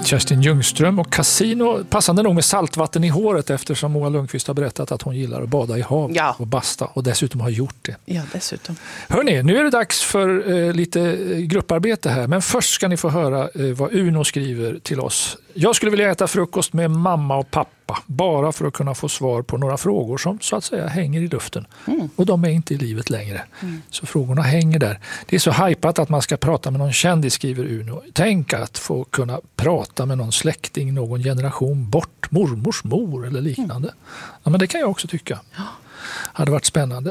Kerstin Ljungström och Casino, passande nog med saltvatten i håret eftersom Moa Lundqvist har berättat att hon gillar att bada i hav och basta och dessutom har gjort det. Ja, dessutom. Hörrni, nu är det dags för lite grupparbete här, men först ska ni få höra vad Uno skriver till oss. Jag skulle vilja äta frukost med mamma och pappa bara för att kunna få svar på några frågor som så att säga hänger i luften. Och de är inte i livet längre. Så frågorna hänger där. Det är så hypat att man ska prata med någon kändis, skriver Uno. Tänk att få kunna prata med någon släkting, någon generation bort, mormors mor eller liknande. Ja, men det kan jag också tycka. Hade varit spännande.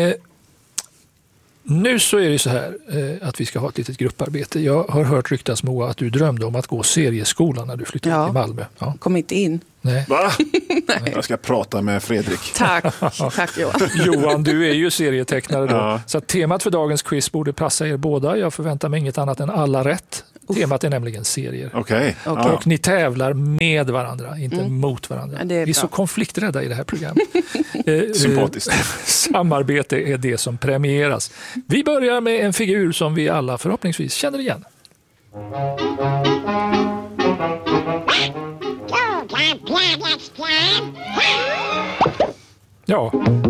Nu så är det så här att vi ska ha ett litet grupparbete. Jag har hört ryktas, Moa, att du drömde om att gå serieskolan när du flyttade till Malmö. Ja. Kom inte in. Nej. Va? Nej. Jag ska prata med Fredrik. Tack Johan. Johan, du är ju serietecknare då. Ja. Så temat för dagens quiz borde passa er båda. Jag förväntar mig inget annat än alla rätt. Temat är nämligen serier. Okej. Och ni tävlar med varandra, inte mot varandra. Ja, vi är så konflikträdda i det här programmet. Sympatiskt. Samarbete är det som premieras. Vi börjar med en figur som vi alla förhoppningsvis känner igen. Ja.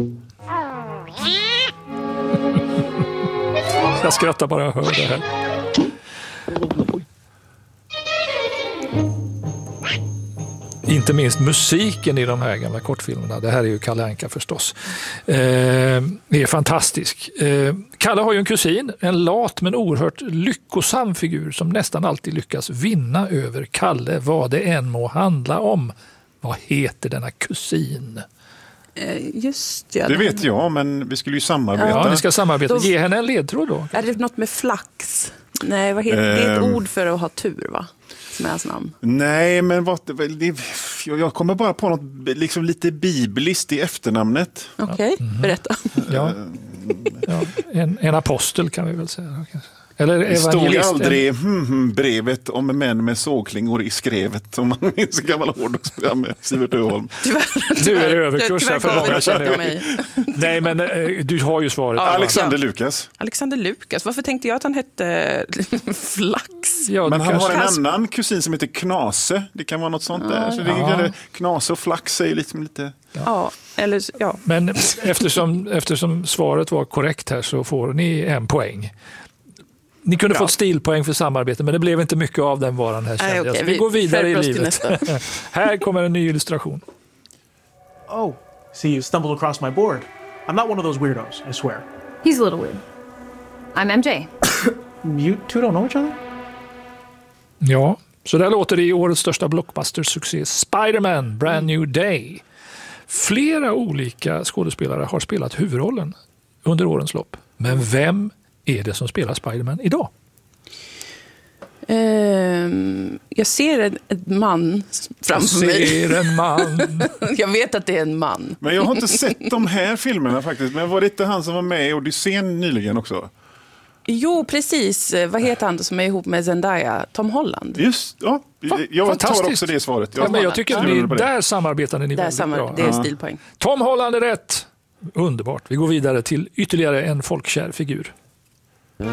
Jag skrattar bara jag hör det här. Inte minst musiken i de här gamla kortfilmerna. Det här är ju Kalle Anka förstås. Det är fantastisk. Kalle har ju en kusin, en lat men oerhört lyckosam figur som nästan alltid lyckas vinna över Kalle, vad det än må handla om. Vad heter denna kusin? Just det. Det vet jag, men vi skulle ju samarbeta. Ja, vi ska samarbeta. Ge henne en ledtråd då. Är det något med flax? Nej, vad heter det? Är ett ord för att ha tur, va? Som är hans namn. Nej, men jag kommer bara på något liksom lite bibliskt i efternamnet. Okej, berätta. Ja, en apostel kan vi väl säga. Eller det stod evangelist. Aldrig brevet om män med sågklingor i skrevet, om man minns gamla hårdrocksprogram med Sivert Öholm. Du är överkurs här för många, känner jag. Nej, men du har ju svaret. Alexander Lukas. Alexander Lukas. Varför tänkte jag att han hette Flax? Ja, men han har en annan kusin som heter Knase. Det kan vara något sånt där. Så det Knase och Flax är lite... Ja, eller ja. Men eftersom svaret var korrekt här så får ni en poäng. Ni kunde fått stilpoäng för samarbete, men det blev inte mycket av den varan här. Nej, okay. Vi går vidare i livet. Här kommer en ny illustration. Oh, see, you stumbled across my board. I'm not one of those weirdos, I swear. He's a little weird. I'm MJ. You two don't know each other? Ja, så där låter det i årets största blockbuster-succé Spider-Man, Brand New Day. Flera olika skådespelare har spelat huvudrollen under årens lopp. Men vem är det som spelar Spider-Man idag? Jag ser en man framför mig. Jag ser en man. Jag vet att det är en man. Men jag har inte sett de här filmerna faktiskt. Men var det inte han som var med i Odysseen nyligen också? Jo, precis. Vad heter han som är ihop med Zendaya? Tom Holland. Just, ja. Jag tar också det svaret. Ja, men jag tycker att ni där samarbetade ni väldigt bra. Det är stilpoäng. Tom Holland är rätt. Underbart. Vi går vidare till ytterligare en folkkär figur.